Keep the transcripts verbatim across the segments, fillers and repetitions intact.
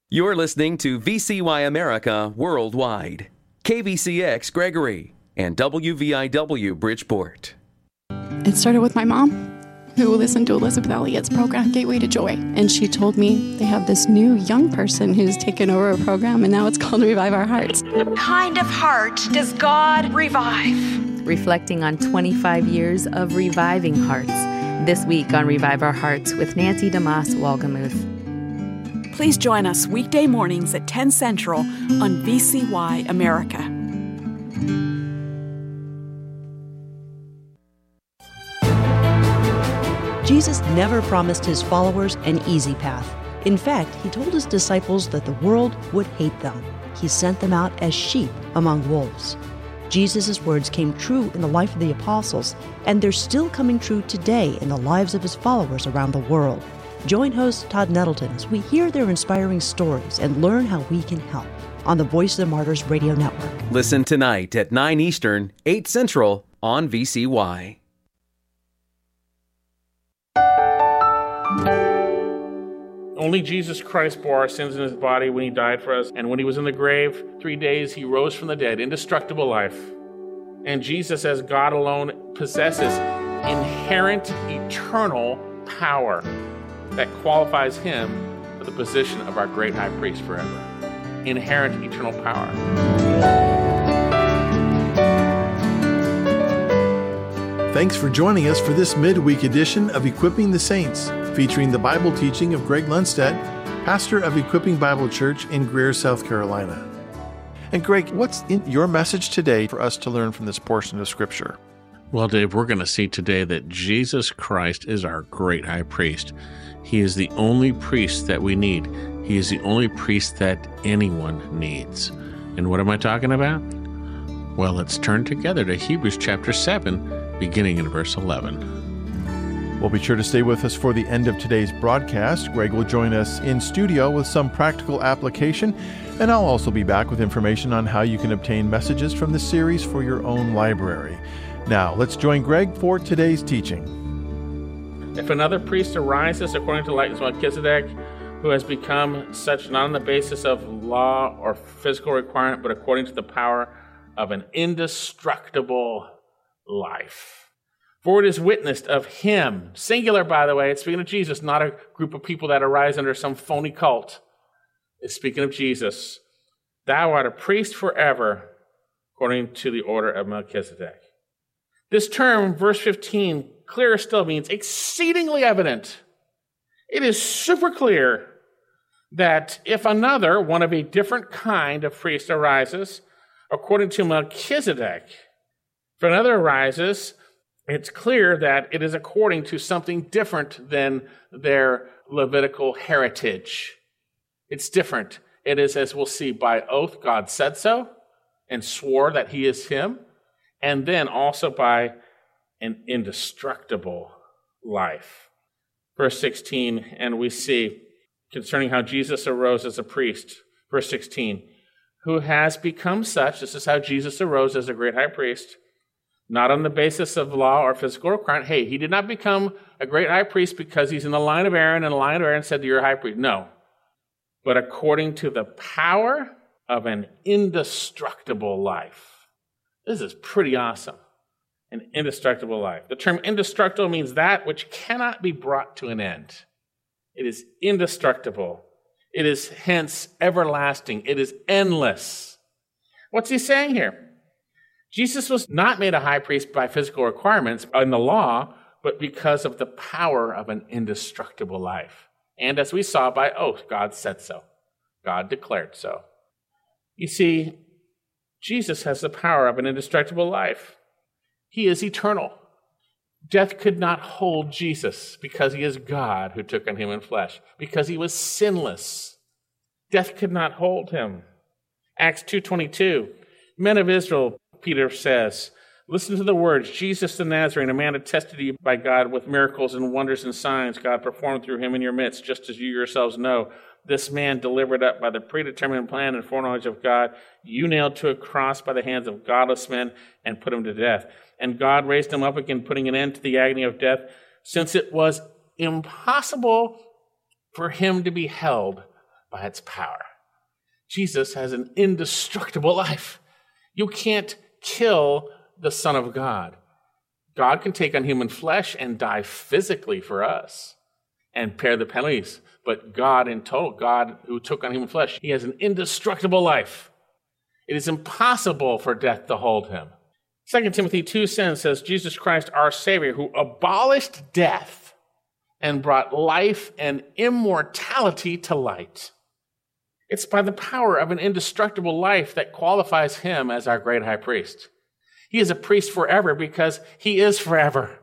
You're listening to V C Y America Worldwide, K V C X Gregory, and W V I W Bridgeport. It started with my mom, who listened to Elizabeth Elliott's program, Gateway to Joy. And she told me they have this new young person who's taken over a program, and now it's called Revive Our Hearts. What kind of heart does God revive? Reflecting on twenty-five years of reviving hearts. This week on Revive Our Hearts with Nancy DeMoss Wolgemuth. Please join us weekday mornings at ten Central on V C Y America. Jesus never promised his followers an easy path. In fact, he told his disciples that the world would hate them. He sent them out as sheep among wolves. Jesus' words came true in the life of the apostles, and they're still coming true today in the lives of his followers around the world. Join host Todd Nettleton as we hear their inspiring stories and learn how we can help on the Voice of the Martyrs Radio Network. Listen tonight at nine Eastern, eight Central on V C Y. Only Jesus Christ bore our sins in his body when he died for us. And when he was in the grave, three days he rose from the dead, indestructible life. And Jesus, as God alone, possesses inherent eternal power that qualifies him for the position of our great high priest forever. Inherent eternal power. Thanks for joining us for this midweek edition of Equipping the Saints, featuring the Bible teaching of Greg Lundstedt, pastor of Equipping Bible Church in Greer, South Carolina. And Greg, what's in your message today for us to learn from this portion of Scripture? Well, Dave, we're going to see today that Jesus Christ is our great high priest. He is the only priest that we need. He is the only priest that anyone needs. And what am I talking about? Well, let's turn together to Hebrews chapter seven, beginning in verse eleven. Well, be sure to stay with us for the end of today's broadcast. Greg will join us in studio with some practical application, and I'll also be back with information on how you can obtain messages from the series for your own library. Now, let's join Greg for today's teaching. If another priest arises according to the likeness of Melchizedek, who has become such not on the basis of law or physical requirement, but according to the power of an indestructible life. For it is witnessed of him, singular by the way, it's speaking of Jesus, not a group of people that arise under some phony cult. It's speaking of Jesus. Thou art a priest forever, according to the order of Melchizedek. This term, verse fifteen, clearer still, means exceedingly evident. It is super clear that if another, one of a different kind of priest arises, according to Melchizedek, if another arises, it's clear that it is according to something different than their Levitical heritage. It's different. It is, as we'll see, by oath, God said so and swore that he is him, and then also by an indestructible life. Verse sixteen, and we see concerning how Jesus arose as a priest. Verse sixteen, who has become such, this is how Jesus arose as a great high priest, not on the basis of law or physical requirement. Hey, he did not become a great high priest because he's in the line of Aaron, and the line of Aaron said that you're a high priest. No, but according to the power of an indestructible life. This is pretty awesome. An indestructible life. The term indestructible means that which cannot be brought to an end. It is indestructible. It is hence everlasting. It is endless. What's he saying here? Jesus was not made a high priest by physical requirements in the law, but because of the power of an indestructible life. And as we saw by oath, God said so. God declared so. You see, Jesus has the power of an indestructible life. He is eternal. Death could not hold Jesus because he is God who took on human flesh, because he was sinless. Death could not hold him. Acts two twenty-two, men of Israel, Peter says, listen to the words, Jesus the Nazarene, a man attested to you by God with miracles and wonders and signs God performed through him in your midst, just as you yourselves know. This man delivered up by the predetermined plan and foreknowledge of God, you nailed to a cross by the hands of godless men and put him to death. And God raised him up again, putting an end to the agony of death, since it was impossible for him to be held by its power. Jesus has an indestructible life. You can't kill the Son of God. God can take on human flesh and die physically for us and bear the penalties. But God in total, God who took on human flesh, he has an indestructible life. It is impossible for death to hold him. Second Timothy two ten says, Jesus Christ, our Savior, who abolished death and brought life and immortality to light. It's by the power of an indestructible life that qualifies him as our great high priest. He is a priest forever because he is forever.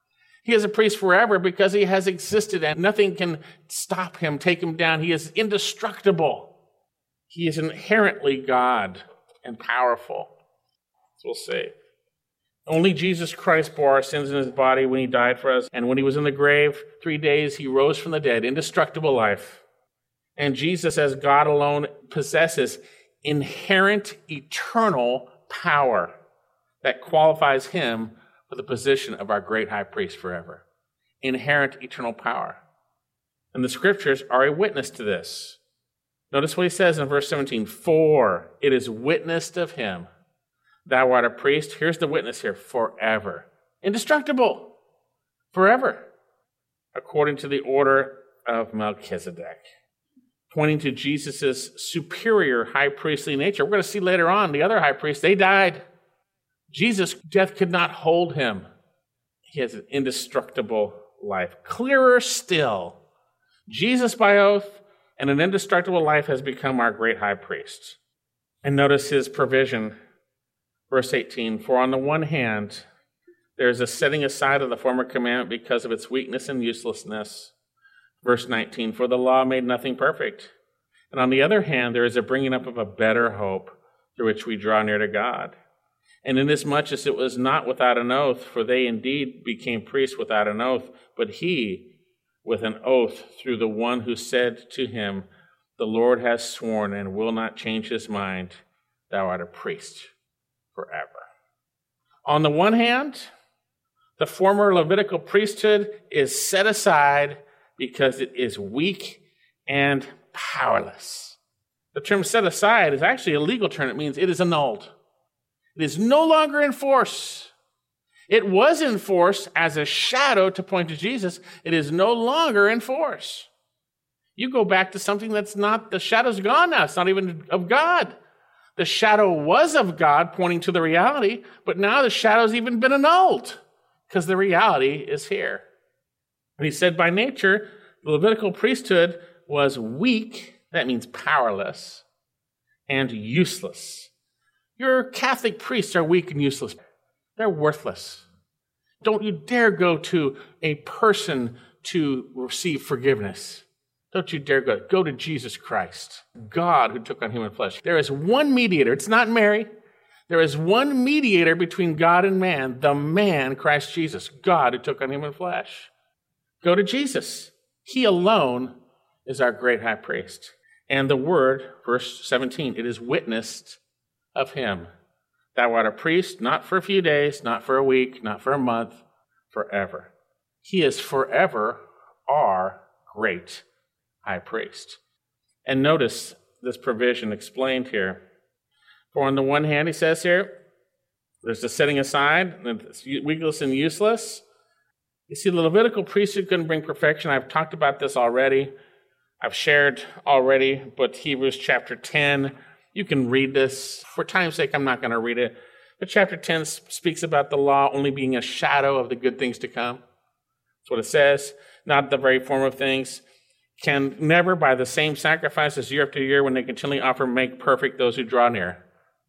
He is a priest forever because he has existed and nothing can stop him, take him down. He is indestructible. He is inherently God and powerful. So we'll see. Only Jesus Christ bore our sins in his body when he died for us. And when he was in the grave, three days, he rose from the dead, indestructible life. And Jesus, as God alone, possesses inherent eternal power that qualifies him for the position of our great high priest forever. Inherent eternal power. And the scriptures are a witness to this. Notice what he says in verse seventeen. For it is witnessed of him, thou art a priest. Here's the witness here. Forever. Indestructible. Forever. According to the order of Melchizedek. Pointing to Jesus' superior high priestly nature. We're going to see later on the other high priests, they died. Jesus' death could not hold him. He has an indestructible life. Clearer still, Jesus by oath and an indestructible life has become our great high priest. And notice his provision. Verse eighteen, for on the one hand, there is a setting aside of the former commandment because of its weakness and uselessness. Verse nineteen, for the law made nothing perfect. And on the other hand, there is a bringing up of a better hope through which we draw near to God. And inasmuch as it was not without an oath, for they indeed became priests without an oath, but he with an oath through the one who said to him, the Lord has sworn and will not change his mind, thou art a priest forever. On the one hand, the former Levitical priesthood is set aside because it is weak and powerless. The term set aside is actually a legal term. It means it is annulled. It is no longer in force. It was in force as a shadow to point to Jesus. It is no longer in force. You go back to something that's not, the shadow's gone now. It's not even of God. The shadow was of God, pointing to the reality, but now the shadow's even been annulled because the reality is here. And he said by nature, the Levitical priesthood was weak, that means powerless, and useless. Your Catholic priests are weak and useless. They're worthless. Don't you dare go to a person to receive forgiveness. Don't you dare go. Go to Jesus Christ, God who took on human flesh. There is one mediator. It's not Mary. There is one mediator between God and man, the man, Christ Jesus, God who took on human flesh. Go to Jesus. He alone is our great high priest. And the word, verse seventeen, it is witnessed of him. Thou art a priest, not for a few days, not for a week, not for a month, forever. He is forever our great high priest. And notice this provision explained here. For on the one hand, he says here, there's the setting aside, it's weakless and useless. You see, the Levitical priesthood couldn't bring perfection. I've talked about this already. I've shared already, but Hebrews chapter ten, you can read this. For time's sake, I'm not going to read it. But chapter ten speaks about the law only being a shadow of the good things to come. That's what it says. Not the very form of things. Can never, by the same sacrifices year after year, when they continually offer, make perfect those who draw near.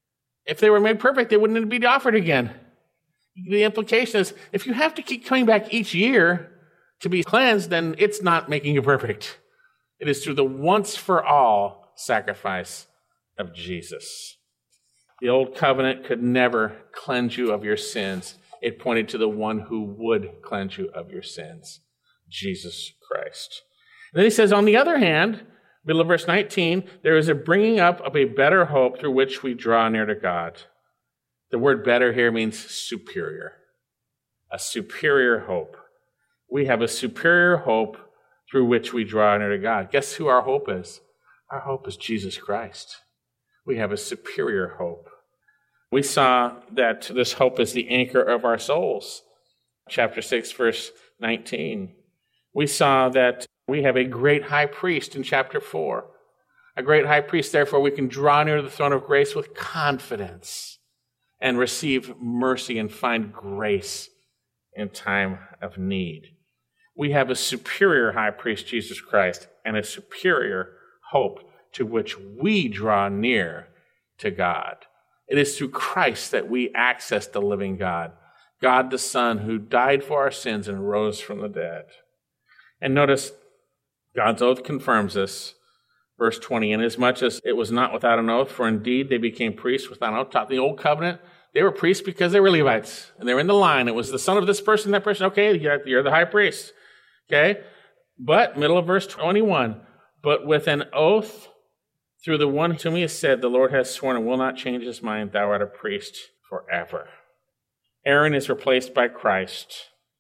If they were made perfect, they wouldn't be offered again. The implication is, if you have to keep coming back each year to be cleansed, then it's not making you perfect. It is through the once-for-all sacrifice of Jesus. The old covenant could never cleanse you of your sins. It pointed to the one who would cleanse you of your sins, Jesus Christ. And then he says, on the other hand, middle of verse nineteen, there is a bringing up of a better hope through which we draw near to God. The word better here means superior. A superior hope. We have a superior hope through which we draw near to God. Guess who our hope is? Our hope is Jesus Christ. We have a superior hope. We saw that this hope is the anchor of our souls. Chapter six, verse nineteen. We saw that we have a great high priest in chapter four. A great high priest, therefore, we can draw near to the throne of grace with confidence and receive mercy and find grace in time of need. We have a superior high priest, Jesus Christ, and a superior hope to which we draw near to God. It is through Christ that we access the living God, God the Son, who died for our sins and rose from the dead. And notice, God's oath confirms this. Verse twenty, inasmuch as it was not without an oath, for indeed they became priests without an oath. Taught the old covenant, they were priests because they were Levites, and they were in the line. It was the son of this person, that person. Okay, you're the high priest. Okay, but middle of verse twenty-one, but with an oath through the one to me is said, the Lord has sworn and will not change his mind, thou art a priest forever. Aaron is replaced by Christ.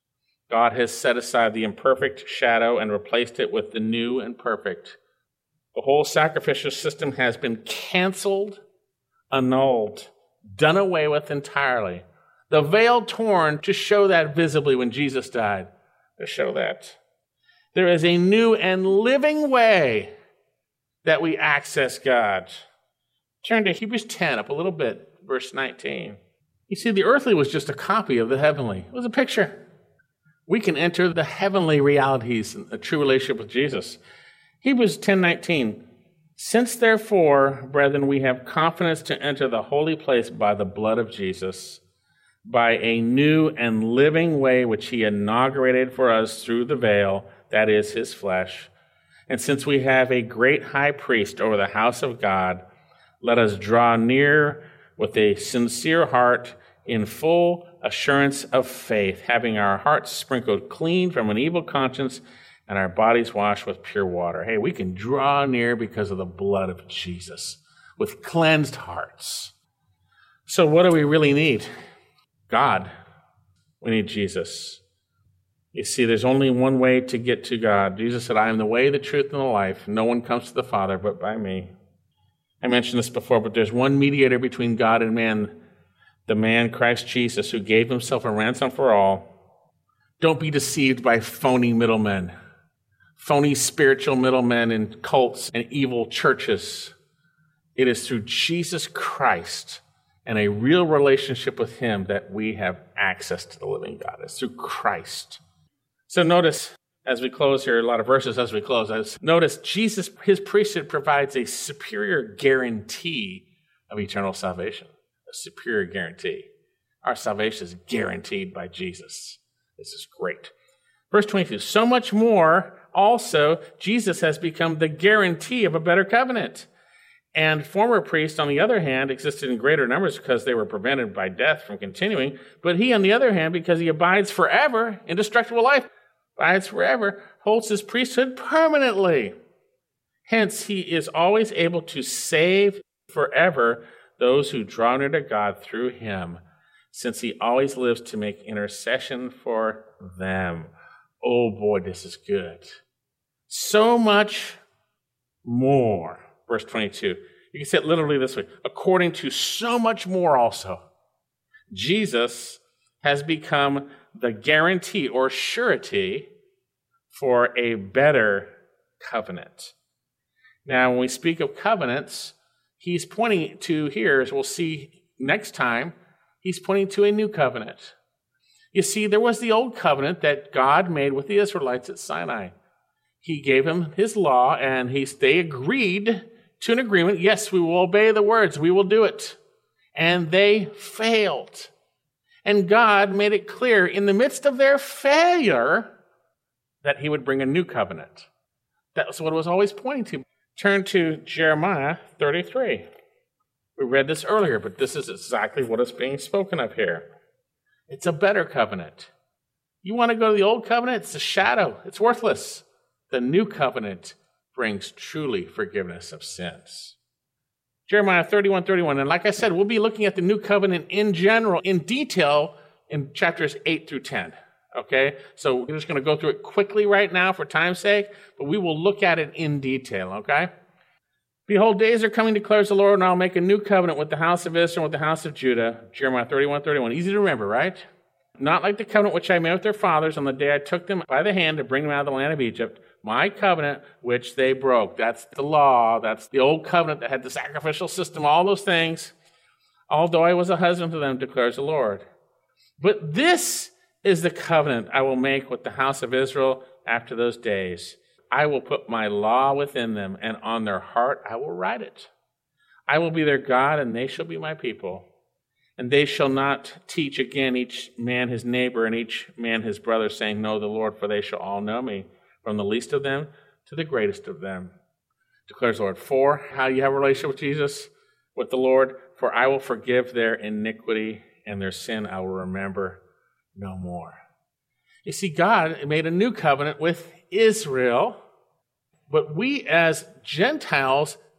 God has set aside the imperfect shadow and replaced it with the new and perfect. The whole sacrificial system has been canceled, annulled, done away with entirely. The veil torn to show that visibly when Jesus died, to show that. There is a new and living way that we access God. Turn to Hebrews ten up a little bit, verse nineteen. You see, the earthly was just a copy of the heavenly. It was a picture. We can enter the heavenly realities in a true relationship with Jesus. Hebrews ten nineteen. Since therefore, brethren, we have confidence to enter the holy place by the blood of Jesus, by a new and living way which he inaugurated for us through the veil, that is his flesh. And since we have a great high priest over the house of God, let us draw near with a sincere heart in full assurance of faith, having our hearts sprinkled clean from an evil conscience and our bodies washed with pure water. Hey, we can draw near because of the blood of Jesus with cleansed hearts. So what do we really need? God. We need Jesus. You see, there's only one way to get to God. Jesus said, I am the way, the truth, and the life. No one comes to the Father but by me. I mentioned this before, but there's one mediator between God and man, the man Christ Jesus, who gave himself a ransom for all. Don't be deceived by phony middlemen, phony spiritual middlemen in cults and evil churches. It is through Jesus Christ and a real relationship with him that we have access to the living God. It's through Christ. So notice, as we close here, a lot of verses as we close, as notice Jesus, his priesthood provides a superior guarantee of eternal salvation. A superior guarantee. Our salvation is guaranteed by Jesus. This is great. Verse twenty-two, so much more also Jesus has become the guarantee of a better covenant. And former priests, on the other hand, existed in greater numbers because they were prevented by death from continuing. But he, on the other hand, because he abides forever, indestructible life, abides forever, holds his priesthood permanently. Hence, he is always able to save forever those who draw near to God through him, since he always lives to make intercession for them. Oh boy, this is good. So much more. Verse twenty-two. You can say it literally this way. According to so much more also, Jesus has become the guarantee or surety for a better covenant. Now, when we speak of covenants, he's pointing to here, as we'll see next time, he's pointing to a new covenant. You see, there was the old covenant that God made with the Israelites at Sinai. He gave them his law, and he, they agreed to an agreement. Yes, we will obey the words. We will do it. And they failed. And God made it clear in the midst of their failure that he would bring a new covenant. That was what it was always pointing to. Turn to Jeremiah thirty-three. We read this earlier, but this is exactly what is being spoken of here. It's a better covenant. You want to go to the old covenant? It's a shadow. It's worthless. The new covenant brings truly forgiveness of sins. Jeremiah thirty-one thirty-one. And like I said, we'll be looking at the new covenant in general, in detail, in chapters eight through ten. Okay? So we're just going to go through it quickly right now for time's sake, but we will look at it in detail, okay? Behold, days are coming, declares the Lord, and I'll make a new covenant with the house of Israel and with the house of Judah. Jeremiah thirty-one, thirty-one. Easy to remember, right? Not like the covenant which I made with their fathers on the day I took them by the hand to bring them out of the land of Egypt. My covenant which they broke. That's the law. That's the old covenant that had the sacrificial system, all those things. Although I was a husband to them, declares the Lord. But this is the covenant I will make with the house of Israel after those days. I will put my law within them, and on their heart I will write it. I will be their God, and they shall be my people. And they shall not teach again each man his neighbor and each man his brother, saying, Know the Lord, for they shall all know me, from the least of them to the greatest of them. Declares the Lord. For how you have a relationship with Jesus, with the Lord, for I will forgive their iniquity, and their sin I will remember no more. You see, God made a new covenant with Israel, but we as Gentiles